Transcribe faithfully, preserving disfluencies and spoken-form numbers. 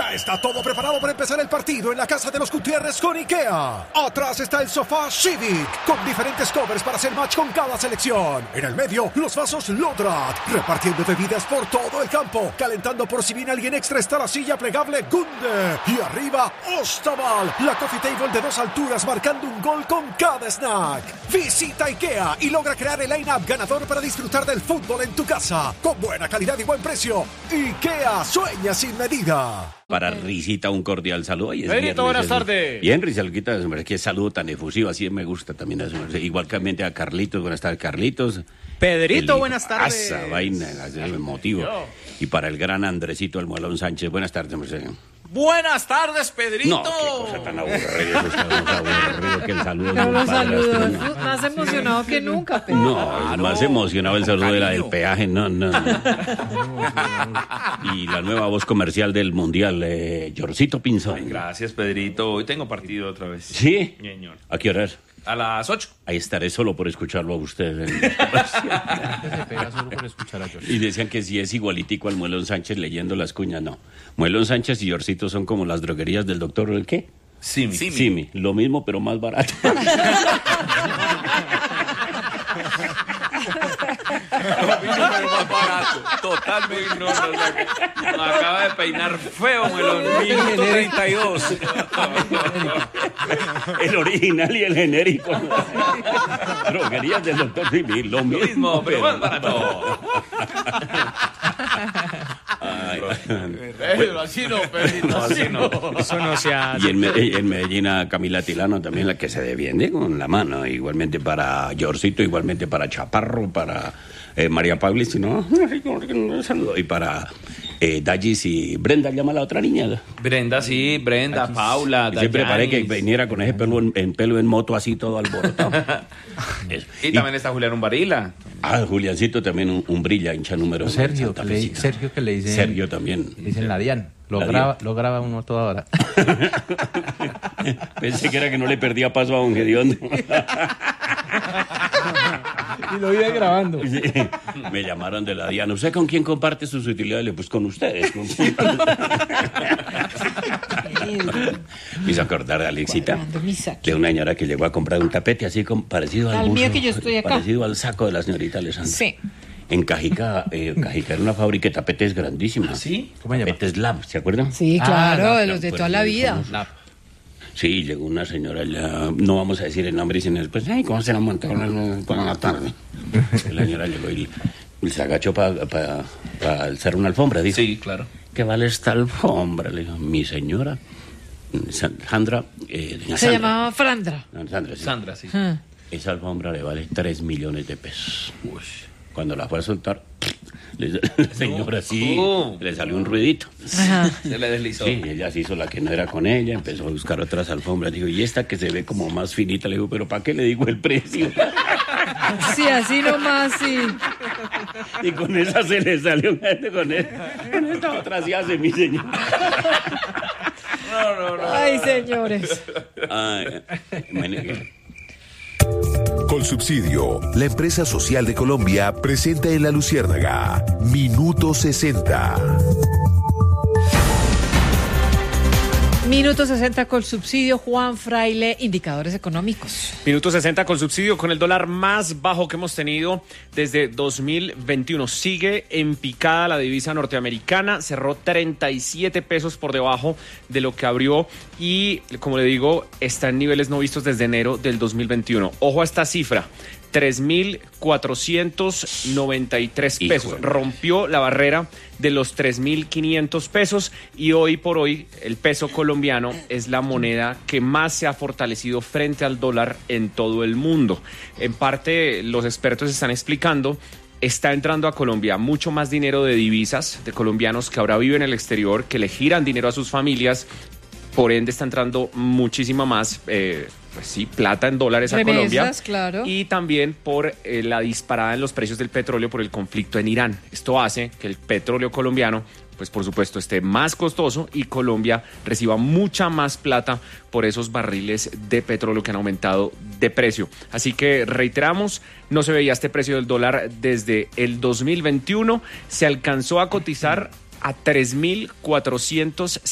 Ya está todo preparado para empezar el partido en la casa de los Gutiérrez con IKEA. Atrás está el sofá Civic, con diferentes covers para hacer match con cada selección. En el medio, los vasos Lodrat, repartiendo bebidas por todo el campo. Calentando por si viene alguien extra está la silla plegable Gunde. Y arriba, Ostaval, la coffee table de dos alturas marcando un gol con cada snack. Visita IKEA y logra crear el line-up ganador para disfrutar del fútbol en tu casa. Con buena calidad y buen precio. IKEA, sueña sin medida. Para Risita un cordial saludo. Pedrito, buenas tardes. Bien, Risalquita, qué saludo tan efusivo, así me gusta también. Igualmente a Carlitos, buenas tardes, Carlitos. Pedrito, el, buenas tardes. Asa, vaina, el motivo. Y para el gran Andresito Almuelón Sánchez, buenas tardes, Mercedes. Buenas tardes, Pedrito. No, qué cosa tan aburrida, eso está más aburrido que el saludo. Pero los saludos, no. más emocionado que nunca, Pedro. No, ah, no, más emocionado el saludo de la del peaje, no, no. no. Y la nueva voz comercial del Mundial, eh, Jorcito Pinzón. Gracias, Pedrito. Hoy tengo partido otra vez. ¿Sí? Señor. ¿A qué hora es? A las ocho. Ahí estaré solo por escucharlo a usted. Y decían que si es igualitico al Muelón Sánchez leyendo las cuñas, no. Muelón Sánchez y Jorcito son como las droguerías del doctor, ¿el qué? Simi. Simi. Simi. Lo mismo, pero más barato. Pero más barato. Totalmente. No, no, no. Me acaba de peinar feo, Muelón. Minuto treinta y dos. El original y el genérico. Droguerías del doctor Simi. Lo mismo, Lo mismo pero, pero más barato. Ay, Pedro, así no, Pedrito, así no. Eso no se hace. Y en, Me- en Medellín a Camila Tilano también, la que se defiende con la mano. Igualmente para Jorcito, igualmente para Chaparro, para eh, María Pablo, si no, saludo. Y para eh, Dallis y Brenda, llama a la otra niña. Brenda, sí, Brenda, Aquí, Paula, y siempre paré que Dayanis. viniera con ese pelo en, en pelo en moto así todo alborotado. Eso. Y también está Julián Umbarila. Ah, Juliancito también un, un brilla, hincha número uno de Sergio, Santa que le, Fecita. Sergio que le dicen. Sergio también. Le dicen la Dian. Lo La graba, Dian. lo graba uno toda hora. Pensé que era que no le perdía paso a Don Gediondo. Y lo iba grabando. Sí. Me llamaron de la Diana. ¿Usted con quién comparte sus utilidades? Le, Pues con ustedes. Me hizo acordar de Alexita, Cuadrando mi saco. de una señora que llegó a comprar un tapete así como parecido al Al mío buzo, que yo estoy acá. parecido al saco de la señorita Alessandra. Sí. En Cajica, eh, Cajica era una fábrica de tapetes grandísima. ¿Sí? ¿Cómo se llama? Tapetes Lab, ¿se acuerdan? Sí, Ah, claro, no, de los de Pues, toda la vida. famoso. Sí, llegó una señora ya, no vamos a decir el nombre, y sin después, ay, ¿cómo se la montaron para la tarde? La señora llegó y, y se agachó para pa, pa alzar una alfombra, dijo. Sí, claro. ¿Qué vale esta alfombra? Le dijo, mi señora, Sandra, eh, doña Se Sandra. llamaba Frandra. No, Sandra, sí. Sandra, sí. Ah. Esa alfombra le vale tres millones de pesos. Uy. Cuando la fue a soltar, le- la señora sí, No. le salió un ruidito. Ajá. Se le deslizó. Sí, ella se hizo la que no era con ella, empezó a buscar otras alfombras. Digo, y esta que se ve como más finita, le digo, pero ¿para qué le digo el precio? Sí, así nomás, sí. Y con esa se le salió con, él, con esta otra sí hace mi señor. No, no, no. Ay, señores. Ay, me- Colsubsidio, la empresa social de Colombia, presenta en La Luciérnaga Minuto sesenta. Minuto sesenta con subsidio, Juan Fraile, indicadores económicos. Minuto sesenta con subsidio, con el dólar más bajo que hemos tenido desde dos mil veintiuno. Sigue en picada la divisa norteamericana, cerró treinta y siete pesos por debajo de lo que abrió y, como le digo, está en niveles no vistos desde enero del dos mil veintiuno. Ojo a esta cifra. tres mil cuatrocientos noventa y tres pesos. Híjole. Rompió la barrera de los tres mil quinientos pesos y hoy por hoy el peso colombiano es la moneda que más se ha fortalecido frente al dólar en todo el mundo. En parte, los expertos están explicando, está entrando a Colombia mucho más dinero de divisas, de colombianos que ahora viven en el exterior, que le giran dinero a sus familias. Por ende está entrando muchísima más, eh, pues sí, plata en dólares a Colombia. Remesas, claro. Y también por eh, la disparada en los precios del petróleo por el conflicto en Irán. Esto hace que el petróleo colombiano, pues por supuesto, esté más costoso y Colombia reciba mucha más plata por esos barriles de petróleo que han aumentado de precio. Así que reiteramos, no se veía este precio del dólar desde el dos mil veintiuno. Se alcanzó a cotizar a tres mil cuatrocientos